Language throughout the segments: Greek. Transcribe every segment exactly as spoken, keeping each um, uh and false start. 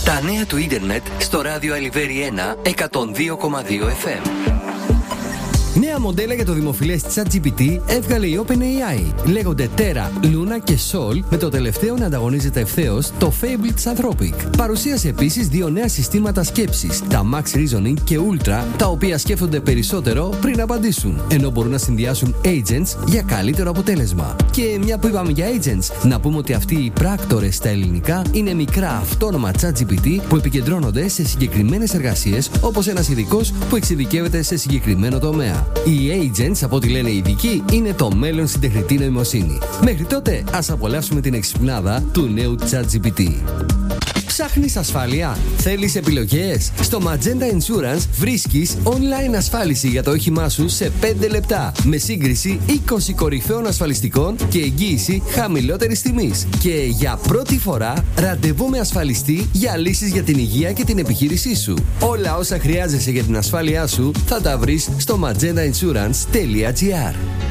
Τα νέα του ίντερνετ στο ράδιο Αλιβέρι ένα εκατόν δύο κόμμα δύο εφ εμ. Νέα μοντέλα για το δημοφιλές ChatGPT έβγαλε η OpenAI. Λέγονται Terra, Luna και Sol, με το τελευταίο να ανταγωνίζεται ευθέως το Fable της Anthropic. Παρουσίασε επίσης δύο νέα συστήματα σκέψης, τα Max Reasoning και Ultra, τα οποία σκέφτονται περισσότερο πριν απαντήσουν, ενώ μπορούν να συνδυάσουν agents για καλύτερο αποτέλεσμα. Και μια που είπαμε για agents, να πούμε ότι αυτοί οι πράκτορες στα ελληνικά είναι μικρά αυτόνομα ChatGPT που επικεντρώνονται σε συγκεκριμένες εργασίες, όπως ένας ειδικός που εξειδικεύεται σε συγκεκριμένο τομέα. Οι agents, από ό,τι λένε οι ειδικοί, είναι το μέλλον στην τεχνητή νοημοσύνη. Μέχρι τότε, ας απολαύσουμε την εξυπνάδα του νέου ChatGPT. Ψάχνεις ασφάλεια? Θέλεις επιλογές? Στο Magenta Insurance βρίσκεις online ασφάλιση για το όχημά σου σε πέντε λεπτά, με σύγκριση είκοσι κορυφαίων ασφαλιστικών και εγγύηση χαμηλότερης τιμής. Και για πρώτη φορά, ραντεβού με ασφαλιστή για λύσεις για την υγεία και την επιχείρησή σου. Όλα όσα χρειάζεσαι για την ασφάλειά σου θα τα βρεις στο magenta insurance τελεία gr.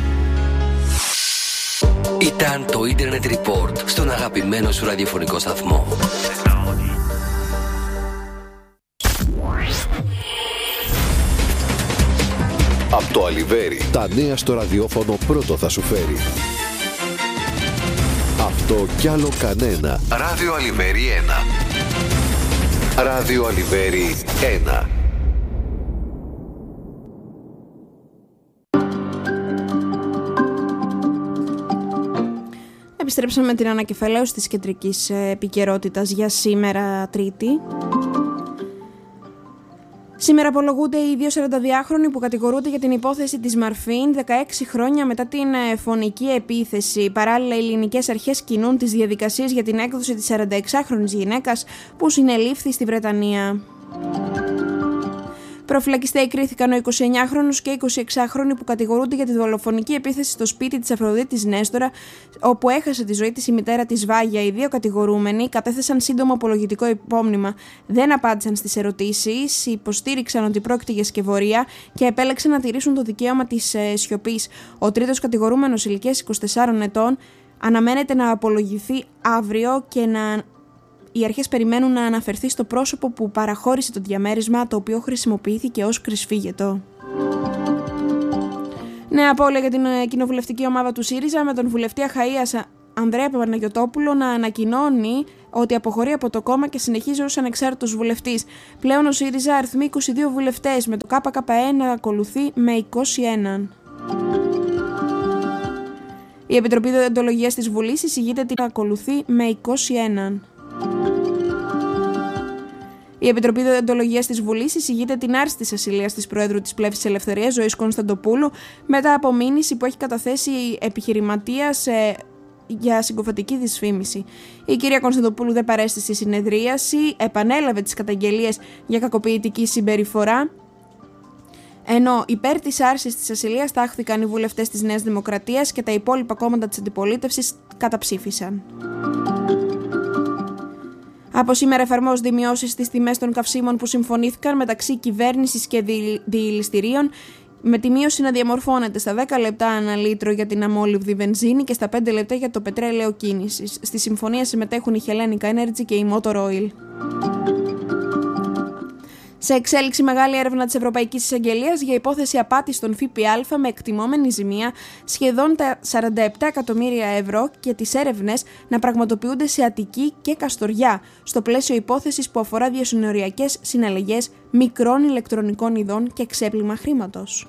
Ήταν το Internet Report στον αγαπημένο σου ραδιοφωνικό σταθμό. Από το Αλιβέρι, τα νέα στο ραδιόφωνο πρώτο θα σου φέρει. Αυτό κι άλλο κανένα. Ράδιο Αλιβέρι ένα. Ράδιο Αλιβέρι ένα. Επιστρέψαμε με την ανακεφαλαίωση της κεντρικής επικαιρότητας για σήμερα Τρίτη. Σήμερα απολογούνται οι δύο σαρανταδυάχρονοι που κατηγορούνται για την υπόθεση της Μαρφίν δεκαέξι χρόνια μετά την φωνική επίθεση. Παράλληλα, οι ελληνικές αρχές κινούν τις διαδικασίες για την έκδοση της σαρανταεξάχρονης γυναίκας που συνελήφθη στη Βρετανία. Προφυλακιστέοι κρίθηκαν ο εικοσιεννιάχρονος και εικοσιεξάχρονοι που κατηγορούνται για τη δολοφονική επίθεση στο σπίτι της Αφροδίτης Νέστορα, όπου έχασε τη ζωή της η μητέρα της Βάγια. Οι δύο κατηγορούμενοι κατέθεσαν σύντομο απολογητικό υπόμνημα. Δεν απάντησαν στις ερωτήσεις, υποστήριξαν ότι πρόκειται για σκευωρία και επέλεξαν να τηρήσουν το δικαίωμα της ε, σιωπής. Ο τρίτος κατηγορούμενος ηλικίας είκοσι τεσσάρων ετών αναμένεται να απολογηθεί αύριο και να. Οι αρχές περιμένουν να αναφερθεί στο πρόσωπο που παραχώρησε το διαμέρισμα, το οποίο χρησιμοποιήθηκε ως κρυσφύγετο. Νέα απώλεια για την κοινοβουλευτική ομάδα του ΣΥΡΙΖΑ, με τον βουλευτή Αχαΐας Ανδρέα Παπαναγιωτόπουλο να ανακοινώνει ότι αποχωρεί από το κόμμα και συνεχίζει ως ανεξάρτητος βουλευτής. Πλέον ο ΣΥΡΙΖΑ αριθμεί είκοσι δύο βουλευτές, με το ΚΚΕ να ακολουθεί με είκοσι ένα. Η Επιτροπή Δεοντολογίας της Βουλής εισηγείται την ακολουθεί με είκοσι ένα. Η Επιτροπή Δεοντολογίας της Βουλής εισηγείται την άρση της ασυλίας της Προέδρου της Πλεύσης Ελευθερίας, Ζωής Κωνσταντοπούλου, μετά από μήνυση που έχει καταθέσει επιχειρηματίας ε, για συγκοφατική δυσφήμιση. Η κυρία Κωνσταντοπούλου δεν παρέστη στη συνεδρίαση, επανέλαβε τις καταγγελίες για κακοποιητική συμπεριφορά, ενώ υπέρ της άρσης της ασυλίας τάχθηκαν οι βουλευτές της Νέας Δημοκρατίας και τα υπόλοιπα κόμματα της αντιπολίτευσης καταψήφισαν. Από σήμερα εφαρμόζονται οι μειώσεις στις τιμές των καυσίμων που συμφωνήθηκαν μεταξύ κυβέρνησης και διηληστηρίων, με τη μείωση να διαμορφώνεται στα δέκα λεπτά ανά λίτρο για την αμόλυβδη βενζίνη και στα πέντε λεπτά για το πετρέλαιο κίνησης. Στη συμφωνία συμμετέχουν η Hellenic Energy και η Motor Oil. Σε εξέλιξη μεγάλη έρευνα της Ευρωπαϊκής Εισαγγελίας για υπόθεση απάτης στον ΦΠΑ με εκτιμόμενη ζημία σχεδόν τα σαράντα επτά εκατομμύρια ευρώ και τις έρευνες να πραγματοποιούνται σε Αττική και Καστοριά, στο πλαίσιο υπόθεσης που αφορά διασυνοριακές συναλλαγές μικρών ηλεκτρονικών ειδών και ξέπλυμα χρήματος.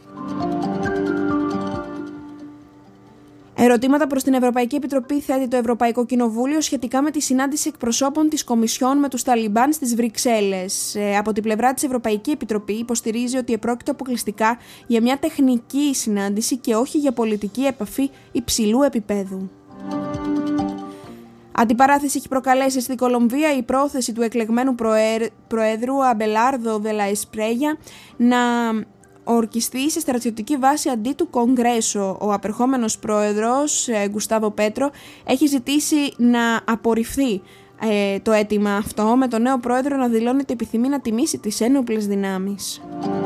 Ερωτήματα προς την Ευρωπαϊκή Επιτροπή θέτει το Ευρωπαϊκό Κοινοβούλιο σχετικά με τη συνάντηση εκπροσώπων της Κομισιόν με τους Ταλιμπάν στις Βρυξέλλες. Ε, από την πλευρά της Ευρωπαϊκή Επιτροπή υποστηρίζει ότι επρόκειτο αποκλειστικά για μια τεχνική συνάντηση και όχι για πολιτική επαφή υψηλού επίπεδου. Αντιπαράθεση έχει προκαλέσει στην Κολομβία η πρόθεση του εκλεγμένου Προέδρου Αμπελάρδο Δε Λα Εσπρέγια να ορκιστεί σε στρατιωτική βάση αντί του Κογκρέσο. Ο απερχόμενος πρόεδρος Γκουστάβο Πέτρο έχει ζητήσει να απορριφθεί ε, το αίτημα αυτό, με τον νέο πρόεδρο να δηλώνει ότι επιθυμεί να τιμήσει τις ένοπλες δυνάμεις.